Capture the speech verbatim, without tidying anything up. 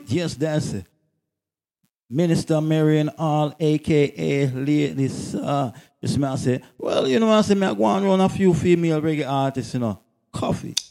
it. Yes, that's it. Minister Marion Hall, a k a. Ladies. Uh, this man say, well, you know, I say, I go on around a few female reggae artists, you know. Coffee.